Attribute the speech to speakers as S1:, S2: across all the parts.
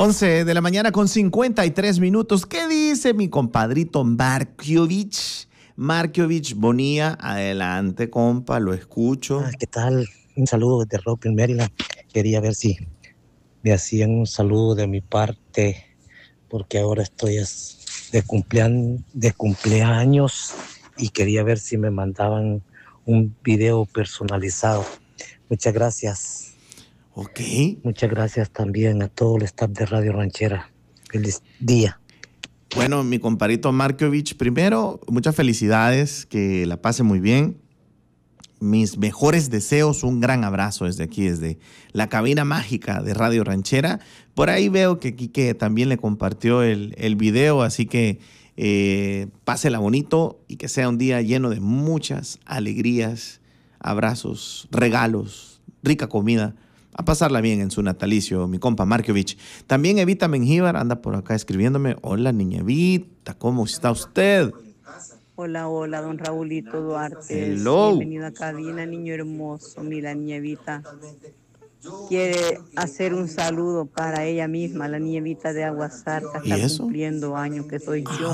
S1: 11 de la mañana con 53 minutos. ¿Qué dice mi compadrito Markiewicz? Markiewicz Bonilla, adelante, compa, lo escucho.
S2: ¿Qué tal? Un saludo desde Rockville, Maryland. Quería ver si me hacían un saludo de mi parte, porque ahora estoy de cumpleaños y quería ver si me mandaban un video personalizado. Muchas gracias.
S1: Ok.
S2: Muchas gracias también a todo el staff de Radio Ranchera. Feliz día.
S1: Bueno, mi compadrito Markiewicz, primero, muchas felicidades, que la pase muy bien. Mis mejores deseos, un gran abrazo desde aquí, desde la cabina mágica de Radio Ranchera. Por ahí veo que Quique también le compartió el video, así que pásela bonito y que sea un día lleno de muchas alegrías, abrazos, regalos, rica comida. A pasarla bien en su natalicio, mi compa Markiewicz. También Evita Mengíbar anda por acá escribiéndome. Hola, niña Evita, ¿cómo está usted?
S3: Hola, hola, don Raulito Duarte.
S1: Hello.
S3: Bienvenido a cabina, niño hermoso. Mira, niña Evita quiere hacer un saludo para ella misma, la niña Evita de Aguasarca. Está cumpliendo años, que soy yo.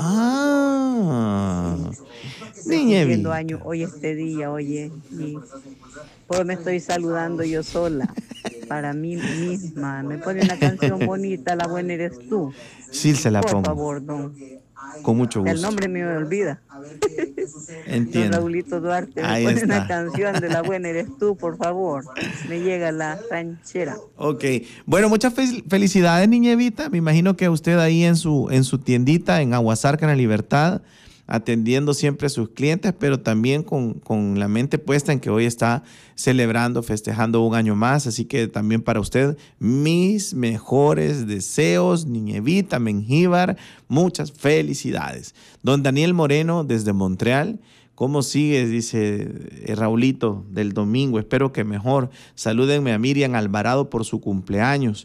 S1: Niña
S3: cumpliendo
S1: Evita.
S3: años hoy este día, oye. Y pues me estoy saludando yo sola, para mí misma. Me pone una canción bonita, La buena eres tú.
S1: Sí, se la pongo.
S3: Por favor, don.
S1: Con mucho gusto.
S3: El nombre me olvida.
S1: Entiendo.
S3: Don Raulito Duarte,
S1: Ahí
S3: me pone
S1: está.
S3: una canción de La buena eres tú, por favor. Me llega la ranchera.
S1: Ok. Bueno, muchas felicidades, niña Evita. Me imagino que usted ahí en su tiendita en Aguasarca, en La Libertad, atendiendo siempre a sus clientes, pero también con la mente puesta en que hoy está celebrando, festejando un año más. Así que también para usted, mis mejores deseos, niña Evita Mengíbar, muchas felicidades. Don Daniel Moreno, desde Montreal. ¿Cómo sigues? Dice Raulito del domingo. Espero que mejor. Salúdenme a Miriam Alvarado por su cumpleaños.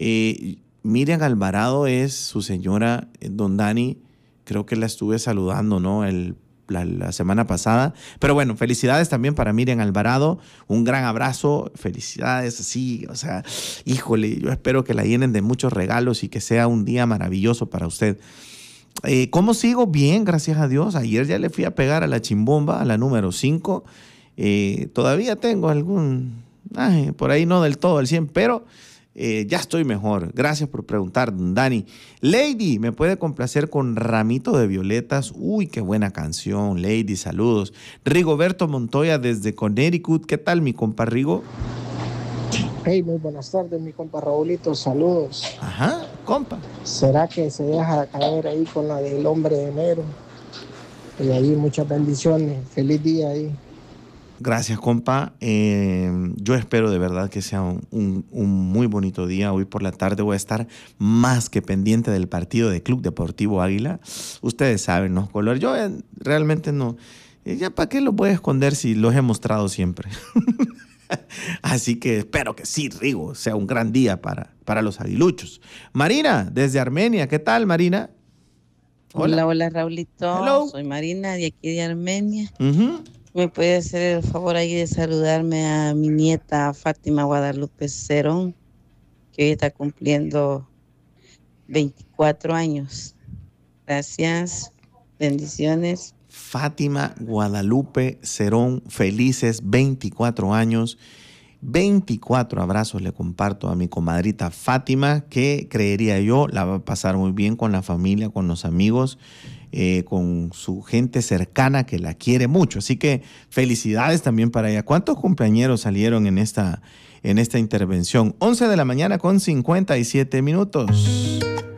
S1: Miriam Alvarado es su señora, don Dani. Creo que la estuve saludando, ¿no? La semana pasada. Pero bueno, felicidades también para Miriam Alvarado. Un gran abrazo. Felicidades, así. O sea, híjole, yo espero que la llenen de muchos regalos y que sea un día maravilloso para usted. ¿Cómo sigo? Bien, gracias a Dios. Ayer ya le fui a pegar a la chimbomba, a la número 5. Todavía tengo algún... por ahí no del todo al 100, pero ya estoy mejor. Gracias por preguntar, Dani. Lady, ¿me puede complacer con Ramito de Violetas? Uy, qué buena canción, Lady, saludos. Rigoberto Montoya desde Connecticut. ¿Qué tal, mi compa Rigo?
S4: Hey, muy buenas tardes, mi compa Raulito, saludos.
S1: Ajá, compa.
S4: ¿Será que se deja caer ahí con la del hombre de enero? Y ahí muchas bendiciones, feliz día ahí.
S1: Gracias, compa. Yo espero de verdad que sea un muy bonito día. Hoy por la tarde voy a estar más que pendiente del partido de Club Deportivo Águila. Ustedes saben, ¿no? Color. Yo realmente no. Ya para qué los voy a esconder si los he mostrado siempre. Así que espero que sí, Rigo, sea un gran día para los aguiluchos. Marina, desde Armenia. ¿Qué tal, Marina?
S5: Hola, hola, Raulito.
S1: Hello.
S5: Soy Marina, de aquí de Armenia.
S1: Uh-huh.
S5: ¿Me puede hacer el favor ahí de saludarme a mi nieta Fátima Guadalupe Cerón, que hoy está cumpliendo 24 años? Gracias, bendiciones.
S1: Fátima Guadalupe Cerón, felices 24 años. 24 abrazos le comparto a mi comadrita Fátima, que creería yo la va a pasar muy bien con la familia, con los amigos, con su gente cercana que la quiere mucho. Así que felicidades también para ella. ¿Cuántos cumpleañeros salieron en esta intervención? 11 de la mañana con 57 minutos.